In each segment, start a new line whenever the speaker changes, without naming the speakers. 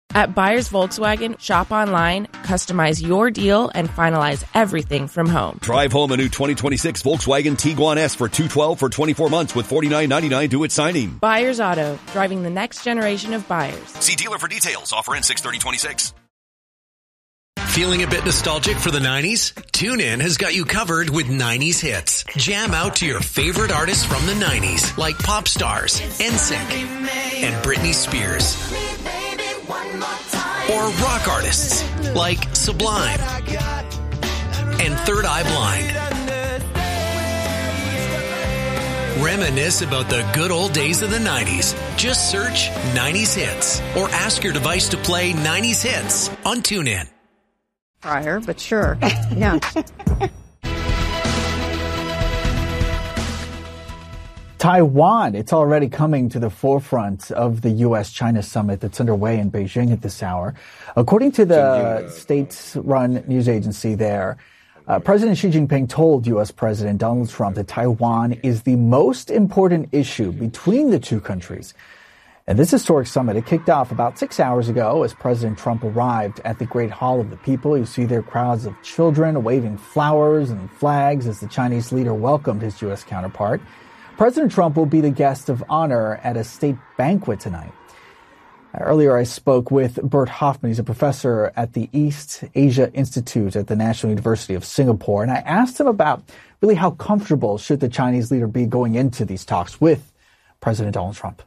At Buyers Volkswagen, shop online, customize your deal, and finalize everything from home.
Drive home a new 2026 Volkswagen Tiguan S for $212 for 24 months with $49.99 due at signing.
Buyers Auto, driving the next generation of buyers.
See dealer for details. Offer ends 6/30/26.
Feeling a bit nostalgic for the 90s? TuneIn has got you covered with 90s hits. Jam out to your favorite artists from the 90s, like pop stars, NSYNC, and Britney Spears. Or rock artists, like Sublime and Third Eye Blind. Reminisce about the good old days of the 90s. Just search 90s hits or ask your device to play 90s hits on TuneIn.
Prior, but sure. Yeah.
Taiwan, it's already coming to the forefront of the U.S.-China summit that's underway in Beijing at this hour. According to the state-run news agency there, President Xi Jinping told U.S. President Donald Trump that Taiwan is the most important issue between the two countries. And this historic summit, it kicked off about 6 hours ago as President Trump arrived at the Great Hall of the People. You see there crowds of children waving flowers and flags as the Chinese leader welcomed his U.S. counterpart. President Trump will be the guest of honor at a state banquet tonight. Earlier, I spoke with Bert Hoffman. He's a professor at the East Asia Institute at the National University of Singapore. And I asked him about really how comfortable should the Chinese leader be going into these talks with President Donald Trump.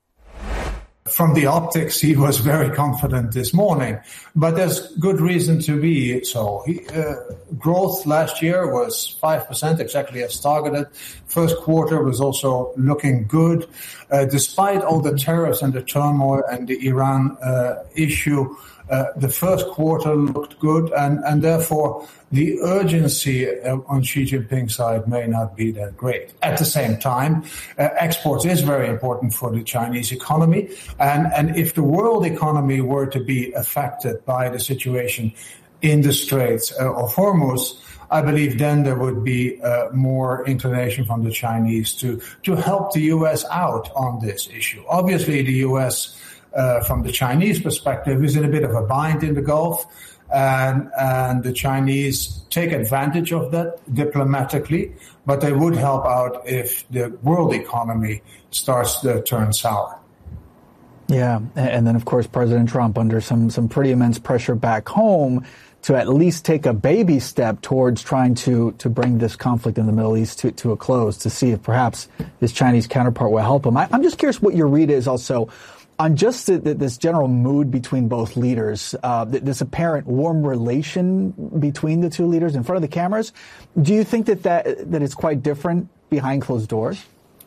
From the optics, he was very confident this morning, but there's good reason to be so. Growth last year was 5%, exactly as targeted. First quarter was also looking good. Despite all the tariffs and the turmoil and the Iran issue, the first quarter looked good, and therefore the urgency on Xi Jinping's side may not be that great. At the same time, exports is very important for the Chinese economy, and if the world economy were to be affected by the situation in the Straits of Hormuz, I believe then there would be more inclination from the Chinese to help the U.S. out on this issue. Obviously, the U.S. From the Chinese perspective, is in a bit of a bind in the Gulf, and the Chinese take advantage of that diplomatically, but they would help out if the world economy starts to turn sour.
Yeah, and then, of course, President Trump under some pretty immense pressure back home to at least take a baby step towards trying to bring this conflict in the Middle East to a close, to see if perhaps his Chinese counterpart will help him. I'm just curious what your read is also on just this general mood between both leaders, this apparent warm relation between the two leaders in front of the cameras. Do you think that it's quite different behind closed doors?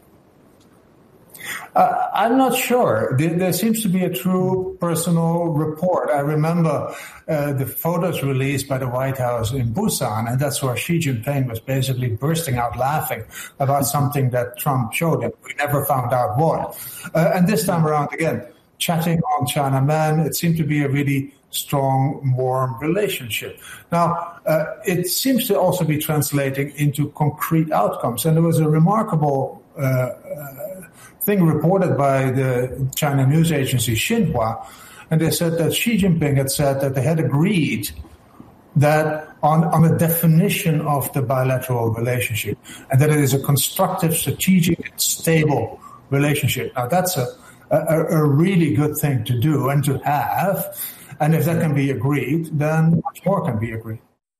I'm not sure. There seems to be a true personal rapport. I remember the photos released by the White House in Busan, and that's where Xi Jinping was basically bursting out laughing about something that Trump showed him. We never found out what. And this time around, again, chatting on Chinaman, it seemed to be a really strong, warm relationship. Now, it seems to also be translating into concrete outcomes. And there was a remarkable thing reported by the China news agency Xinhua, and they said that Xi Jinping had said that they had agreed that on a definition of the bilateral relationship, and that it is a constructive, strategic, and stable relationship. Now, that's a really good thing to do and to have, and if that can be agreed, then much more can be agreed.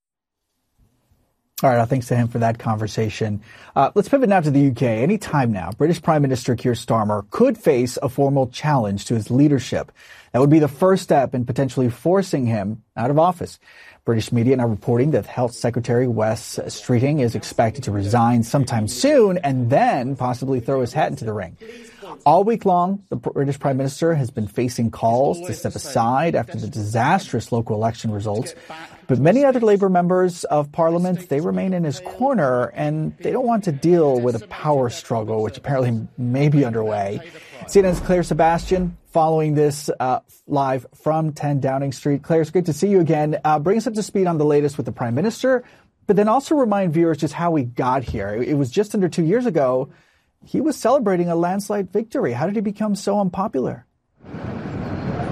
All right, thanks to him for that conversation. Let's pivot now to the UK. Any time now, British Prime Minister Keir Starmer could face a formal challenge to his leadership. That would be the first step in potentially forcing him out of office. British media are reporting that Health Secretary Wes Streeting is expected to resign sometime soon and then possibly throw his hat into the ring. All week long, the British Prime Minister has been facing calls to step aside after the disastrous local election results. But many other Labour members of Parliament, they remain in his corner, and they don't want to deal with a power struggle, which apparently may be underway. CNN's Claire Sebastian following this live from 10 Downing Street. Claire, it's great to see you again. Bring us up to speed on the latest with the Prime Minister, but then also remind viewers just how we got here. It was just under 2 years ago. He was celebrating a landslide victory. How did he become so unpopular?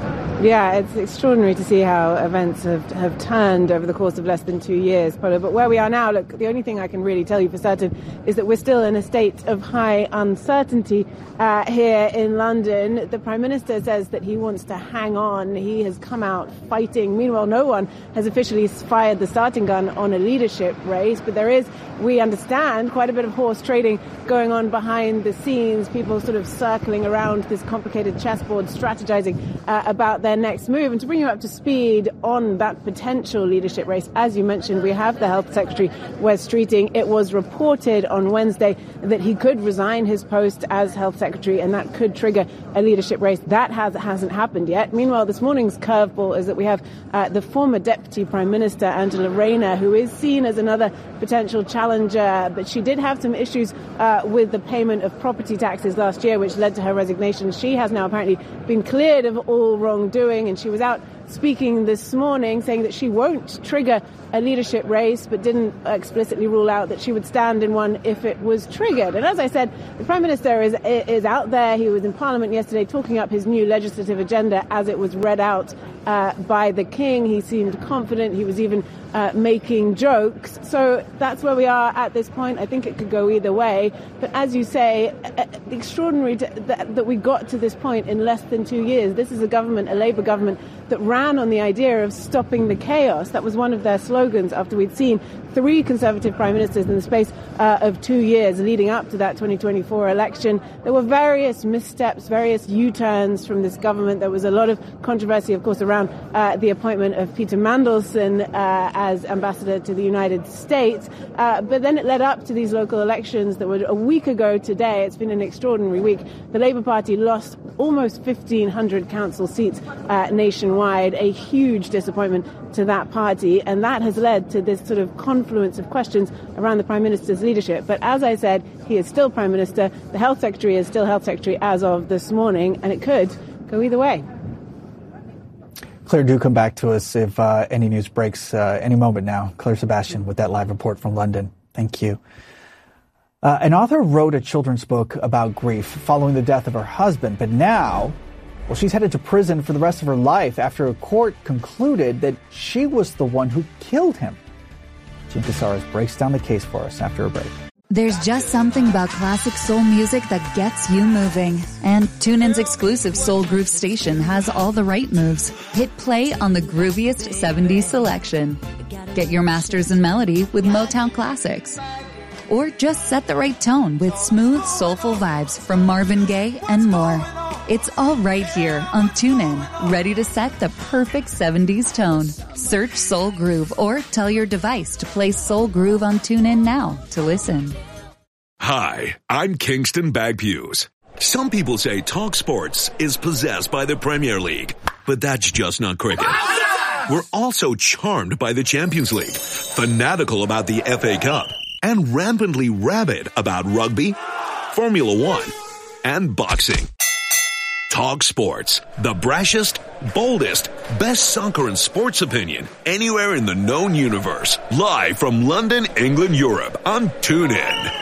Yeah, it's extraordinary to see how events have turned over the course of less than 2 years, Polo. But where we are now, look, the only thing I can really tell you for certain is that we're still in a state of high uncertainty here in London. The Prime Minister says that he wants to hang on. He has come out fighting. Meanwhile, no one has officially fired the starting gun on a leadership race. But there is, we understand, quite a bit of horse trading going on behind the scenes. People sort of circling around this complicated chessboard, strategizing about their next move. And to bring you up to speed on that potential leadership race, as you mentioned, we have the Health Secretary, Wes Streeting. It was reported on Wednesday that he could resign his post as Health Secretary, and that could trigger a leadership race. That hasn't happened yet. Meanwhile, this morning's curveball is that we have the former Deputy Prime Minister, Angela Rayner, who is seen as another potential challenger, but she did have some issues with the payment of property taxes last year, which led to her resignation. She has now apparently been cleared of all wrongdoing, and she was out speaking this morning saying that she won't trigger a leadership race, but didn't explicitly rule out that she would stand in one if it was triggered. And as I said, the Prime Minister is out there. He was in Parliament yesterday talking up his new legislative agenda as it was read out by the King. He seemed confident. He was even making jokes. So that's where we are at this point. I think it could go either way. But as you say, extraordinary that we got to this point in less than 2 years. This is a government, a Labour government, that ran on the idea of stopping the chaos. That was one of their slogans after we'd seen 3 Conservative Prime Ministers in the space of 2 years leading up to that 2024 election. There were various missteps, various U-turns from this government. There was a lot of controversy, of course, around the appointment of Peter Mandelson as ambassador to the United States. But then it led up to these local elections that were a week ago today. It's been an extraordinary week. The Labour Party lost almost 1,500 council seats nationwide, a huge disappointment to that party, and that has led to this sort of confluence of questions around the Prime Minister's leadership. But as I said, he is still Prime Minister. The Health Secretary is still Health Secretary as of this morning, and it could go either way.
Claire, do come back to us if any news breaks any moment now. Claire Sebastian with that live report from London. Thank you. An author wrote a children's book about grief following the death of her husband, but now, well, she's headed to prison for the rest of her life after a court concluded that she was the one who killed him. Jim Casares breaks down the case for us after a break.
There's just something about classic soul music that gets you moving. And TuneIn's exclusive Soul Groove station has all the right moves. Hit play on the grooviest 70s selection. Get your masters in melody with Motown Classics. Or just set the right tone with smooth, soulful vibes from Marvin Gaye and more. It's all right here on TuneIn, ready to set the perfect 70s tone. Search Soul Groove or tell your device to play Soul Groove on TuneIn now to listen.
Hi, I'm Kingston Bagpuse. Some people say Talk Sports is possessed by the Premier League, but that's just not cricket. We're also charmed by the Champions League, fanatical about the FA Cup, and rampantly rabid about rugby, Formula One, and boxing. Talk Sports, the brashest, boldest, best soccer and sports opinion anywhere in the known universe. Live from London, England, Europe on TuneIn.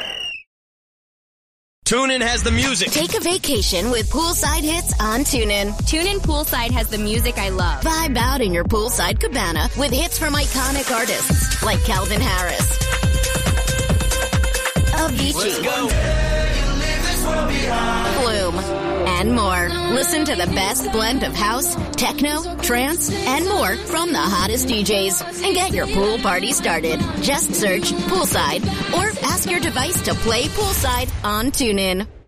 TuneIn has the music.
Take a vacation with poolside hits on TuneIn.
TuneIn Poolside has the music I love.
Vibe out in your poolside cabana with hits from iconic artists like Calvin Harris, Avicii, Flume, and more. Listen to the best blend of house, techno, trance, and more from the hottest DJs. And get your pool party started. Just search Poolside or ask your device to play Poolside on TuneIn.